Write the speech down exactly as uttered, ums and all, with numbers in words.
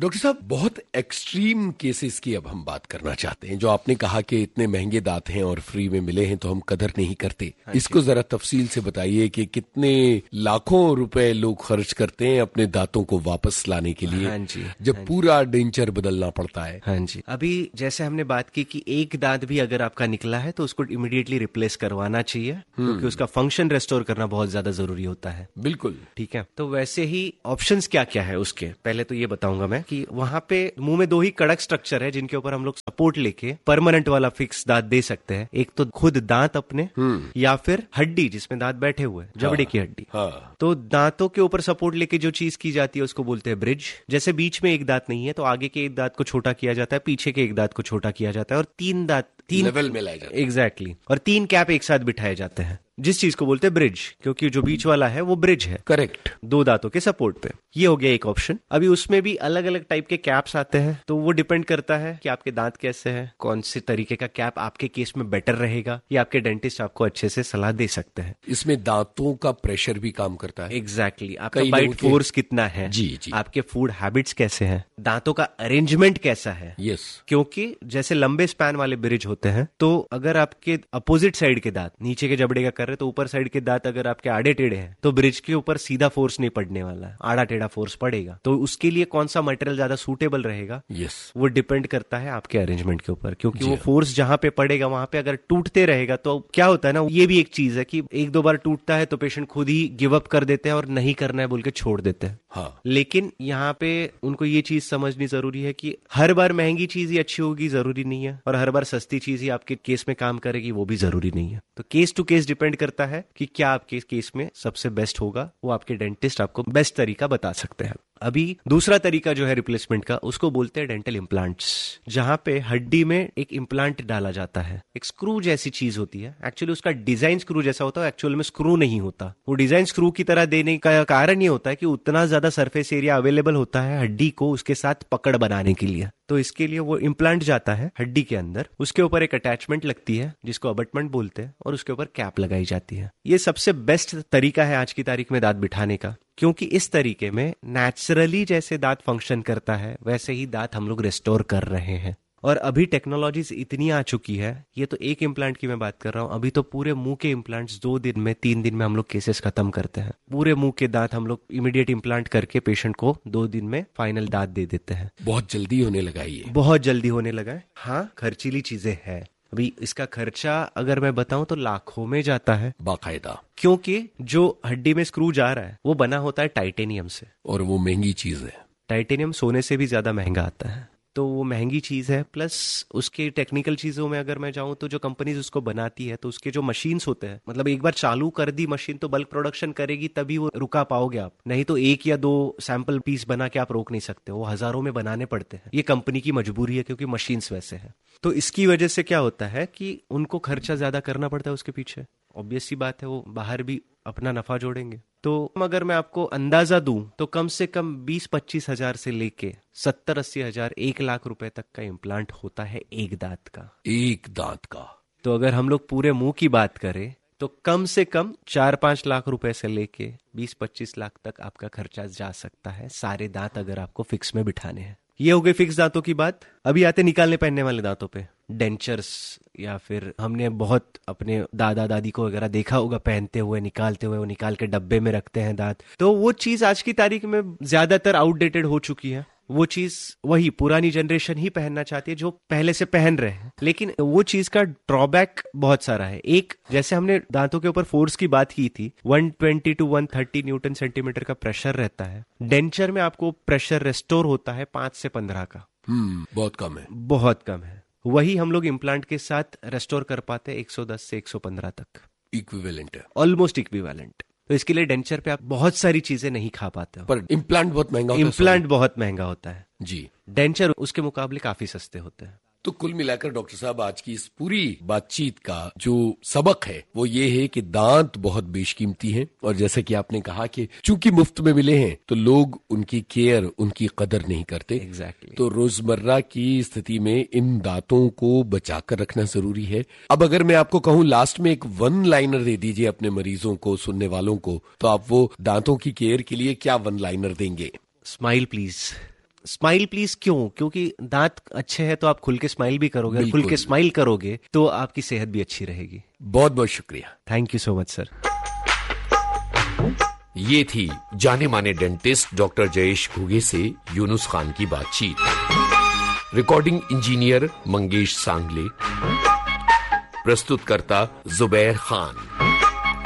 Doctor साहब, बहुत extreme cases की अब हम बात करना चाहते हैं। जो आपने कहा कि इतने महंगे दांत हैं और फ्री में मिले हैं तो हम कदर नहीं करते, हाँ, इसको जरा तफसील से बताइए कि कितने लाखों रुपए लोग खर्च करते हैं अपने दांतों को वापस लाने के लिए, हाँ जी, जब हाँ पूरा डेंचर बदलना पड़ता है। हाँ जी, अभी जैसे हमने बात की कि एक दांत भी अगर आपका निकला है तो उसको इमीडिएटली रिप्लेस करवाना चाहिए, क्योंकि उसका फंक्शन रेस्टोर करना बहुत ज्यादा जरूरी होता है। बिल्कुल ठीक है। तो वैसे ही ऑप्शंस क्या क्या है उसके, पहले तो ये बताऊंगा मैं कि वहां पे मुंह में दो ही कड़क स्ट्रक्चर है जिनके ऊपर हम लोग सपोर्ट लेके परमानेंट वाला फिक्स दांत दे सकते हैं। एक तो खुद दांत अपने, या फिर हड्डी जिसमें दांत बैठे हुए, जबड़े की हड्डी। हाँ। तो दांतों के ऊपर सपोर्ट लेके जो चीज की जाती है उसको बोलते हैं ब्रिज। जैसे बीच में एक दांत नहीं है तो आगे के एक दांत को छोटा किया जाता है, पीछे के एक दांत को छोटा किया जाता है, और तीन दांत तीन लेवल में लाया जाता है। एग्जैक्टली, और तीन कैप एक साथ बिठाए जाते हैं, जिस चीज को बोलते हैं ब्रिज, क्योंकि जो बीच वाला है वो ब्रिज है। करेक्ट। दो दांतों के सपोर्ट पे। ये हो गया एक ऑप्शन। अभी उसमें भी अलग अलग टाइप के कैप्स आते हैं, तो वो डिपेंड करता है कि आपके दांत कैसे हैं, कौन से तरीके का कैप आपके केस में बेटर रहेगा, या आपके डेंटिस्ट आपको अच्छे से सलाह दे सकते हैं। इसमें दांतों का प्रेशर भी काम करता है। Exactly exactly. आपका बाइट फोर्स कितना है, जी जी, आपके फूड हैबिट्स कैसे हैं, दांतों का अरेंजमेंट कैसा है। Yes yes. क्योंकि जैसे लंबे स्पैन वाले ब्रिज होते हैं, तो अगर आपके अपोजिट साइड के दांत नीचे के जबड़े का कर रहे, तो ऊपर साइड के दांत अगर आपके आड़े टेढ़े हैं तो ब्रिज के ऊपर सीधा फोर्स नहीं पड़ने वाला है, आड़ा टेढ़ा फोर्स पड़ेगा। तो उसके लिए कौन सा मटेरियल ज्यादा सूटेबल रहेगा, yes. वो डिपेंड करता है आपके अरेंजमेंट के ऊपर, क्योंकि वो फोर्स जहां पे पड़ेगा वहां पे अगर टूटते रहेगा तो क्या होता है ना, ये भी एक चीज है कि एक दो बार टूटता है तो पेशेंट खुद ही गिव अप कर देते हैं और नहीं करना है बोल के छोड़ देते हैं। हाँ। लेकिन यहाँ पे उनको ये चीज समझनी जरूरी है कि हर बार महंगी चीज ही अच्छी होगी जरूरी नहीं है, और हर बार सस्ती चीज ही आपके केस में काम करेगी वो भी जरूरी नहीं है। तो केस टू केस डिपेंड करता है कि क्या आपके केस में सबसे बेस्ट होगा, वो आपके डेंटिस्ट आपको बेस्ट तरीका बता सकते हैं। अभी दूसरा तरीका जो है रिप्लेसमेंट का, उसको बोलते हैं डेंटल इम्प्लांट्स, जहां पे हड्डी में एक इम्प्लांट डाला जाता है। एक स्क्रू जैसी चीज होती है, एक्चुअली उसका डिजाइन स्क्रू जैसा होता है, एक्चुअल में स्क्रू नहीं होता। वो डिजाइन स्क्रू की तरह देने का कारण ये होता है कि उतना ज्यादा सरफेस एरिया अवेलेबल होता है हड्डी को उसके साथ पकड़ बनाने के लिए। तो इसके लिए वो इम्प्लांट जाता है हड्डी के अंदर, उसके ऊपर एक अटैचमेंट लगती है जिसको अबटमेंट बोलते हैं, और उसके ऊपर कैप लगाई जाती है। ये सबसे बेस्ट तरीका है आज की तारीख में दांत बिठाने का, क्योंकि इस तरीके में नेचुरली जैसे दांत फंक्शन करता है वैसे ही दांत हम लोग रिस्टोर कर रहे हैं। और अभी टेक्नोलॉजीज इतनी आ चुकी है, ये तो एक इम्प्लांट की मैं बात कर रहा हूँ, अभी तो पूरे मुंह के इम्प्लांट्स दो दिन में तीन दिन में हम लोग केसेस खत्म करते हैं। पूरे मुंह के दांत हम लोग इमीडिएट इम्प्लांट करके पेशेंट को दो दिन में फाइनल दांत दे देते हैं। बहुत जल्दी होने लगा ये, बहुत जल्दी होने लगा है। हाँ, खर्चीली चीजें है। अभी इसका खर्चा अगर मैं बताऊं तो लाखों में जाता है बाकायदा, क्योंकि जो हड्डी में स्क्रू जा रहा है वो बना होता है टाइटेनियम से, और वो महंगी चीज है। टाइटेनियम सोने से भी ज्यादा महंगा आता है, तो वो महंगी चीज है। प्लस उसके टेक्निकल चीजों में अगर मैं जाऊं तो जो कंपनीज उसको बनाती है, तो उसके जो मशीन्स होते हैं, मतलब एक बार चालू कर दी मशीन तो बल्क प्रोडक्शन करेगी तभी वो रुका पाओगे आप, नहीं तो एक या दो सैंपल पीस बना के आप रोक नहीं सकते, वो हजारों में बनाने पड़ते हैं। ये कंपनी की मजबूरी है क्योंकि मशीन्स वैसे है। तो इसकी वजह से क्या होता है कि उनको खर्चा ज्यादा करना पड़ता है उसके पीछे। ऑब्वियस सी बात है, वो बाहर भी अपना नफा जोड़ेंगे। तो अगर मैं आपको अंदाजा दूं तो कम से कम बीस पच्चीस हजार से लेके सत्तर अस्सी हजार एक लाख रुपए तक का इम्प्लांट होता है एक दांत का। एक दांत का। तो अगर हम लोग पूरे मुंह की बात करें तो कम से कम चार पांच लाख रुपए से लेके बीस पच्चीस लाख तक आपका खर्चा जा सकता है, सारे दांत अगर आपको फिक्स में बिठाने हैं। ये हो गई फिक्स दांतों की बात। अभी आते निकालने पहनने वाले दांतों पे, डेंचर्स, या फिर हमने बहुत अपने दादा दादी को वगैरह देखा होगा पहनते हुए, निकालते हुए, वो निकाल के डब्बे में रखते हैं दांत। तो वो चीज आज की तारीख में ज्यादातर आउटडेटेड हो चुकी है। वो चीज वही पुरानी जनरेशन ही पहनना चाहती है जो पहले से पहन रहे हैं, लेकिन वो चीज का ड्रॉबैक बहुत सारा है। एक, जैसे हमने दांतों के ऊपर फोर्स की बात की थी, एक सौ बीस टू एक सौ तीस न्यूटन सेंटीमीटर का प्रेशर रहता है। डेंचर में आपको प्रेशर रेस्टोर होता है पांच से पंद्रह का। हम्म बहुत कम है, बहुत कम है। वही हम लोग इम्प्लांट के साथ रेस्टोर कर पाते हैं एक सौ दस से एक सौ पंद्रह तक। इक्विवेलेंट है, ऑलमोस्ट इक्विवेलेंट। तो इसके लिए डेंचर पे आप बहुत सारी चीजें नहीं खा पाते हो। पर इम्प्लांट बहुत महंगा होता है। इम्प्लांट बहुत महंगा होता है जी, डेंचर उसके मुकाबले काफी सस्ते होते हैं। तो कुल मिलाकर डॉक्टर साहब आज की इस पूरी बातचीत का जो सबक है वो ये है कि दांत बहुत बेशकीमती हैं, और जैसा कि आपने कहा कि चूंकि मुफ्त में मिले हैं तो लोग उनकी केयर, उनकी कदर नहीं करते। Exactly. तो रोजमर्रा की स्थिति में इन दांतों को बचाकर रखना जरूरी है। अब अगर मैं आपको कहूं लास्ट में एक वन लाइनर दे दीजिए अपने मरीजों को, सुनने वालों को, तो आप वो दांतों की केयर के लिए क्या वन लाइनर देंगे? Smile please. स्माइल प्लीज क्यों? क्योंकि दांत अच्छे हैं तो आप खुल के स्माइल भी करोगे, खुल के स्माइल करोगे तो आपकी सेहत भी अच्छी रहेगी। बहुत बहुत शुक्रिया। Thank you so much sir. ये थी जाने माने डेंटिस्ट डॉक्टर जयेश घुगे से यूनुस खान की बातचीत। रिकॉर्डिंग इंजीनियर मंगेश सांगले, प्रस्तुतकर्ता जुबैर खान।